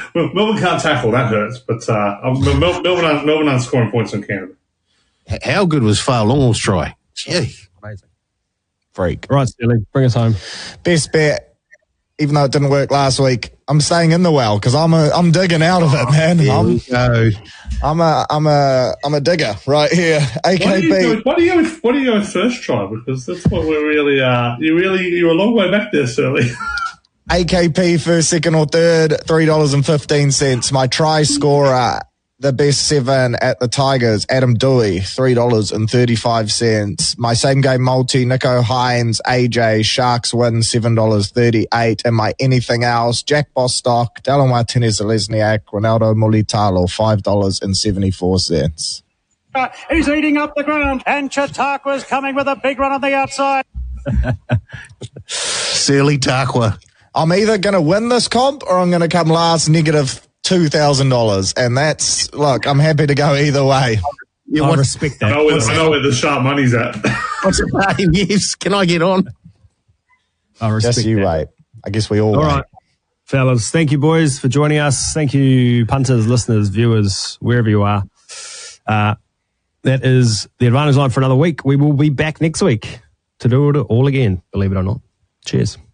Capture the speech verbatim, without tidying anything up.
well, Melbourne can't tackle, that hurts. But uh, Melbourne, Melbourne, Melbourne aren't scoring points on Canada. How good was Fa'along's try? Gee. Amazing. Freak. Right, Steely, bring us home. Best bet, even though it didn't work last week, I'm staying in the well because I'm a, I'm digging out of it, man. There I'm, we go. I'm a, I'm a, I'm a digger right here. A K P. Why do you go with, why do you go with first try? Because that's what we're really, uh, you really, you're a long way back there, Shirley. A K P first, second or third, three dollars and fifteen cents. My try scorer, the best seven at the Tigers, Adam Dewey, three dollars and thirty-five cents. My same game multi, Nico Hines, A J, Sharks win, seven dollars and thirty-eight cents. And my anything else, Jack Bostock, Dallin Martinez-Lesniak, Ronaldo Mulitalo, five dollars and seventy-four cents. He's eating up the ground, and Chautauqua's coming with a big run on the outside. Silly Tarqua. I'm either going to win this comp or I'm going to come last negative two thousand dollars. And that's, look, I'm happy to go either way. Yeah, I respect that. I know, where, I know where the sharp money's at. What's it name? Yes. Can I get on? I respect Just you that. wait. I guess we all All wait. right, fellas. Thank you, boys, for joining us. Thank you, punters, listeners, viewers, wherever you are. Uh, that is the Advantage Line for another week. We will be back next week to do it all again, believe it or not. Cheers.